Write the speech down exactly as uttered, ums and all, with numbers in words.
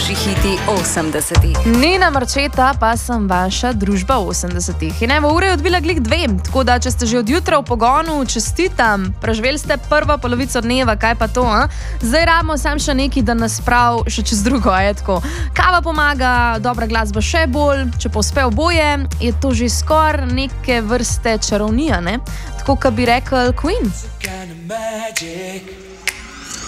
najboljši hiti osemdesetih. Nina Marčeta, pa sem vaša družba osemdesetih. In evo, ura je odbila glik dve, tako da če ste že od jutra v pogonu, čestitam, preživeli ste prvo polovico dneva, kaj pa to, a? Zdaj rabimo sam še neki, da nas prav še čez drugo, a je tako. Kava pomaga, dobra glasba še bolj, če pa uspe oboje, je to že skor neke vrste čarovnija, ne? Tako, kot bi rekel Queen.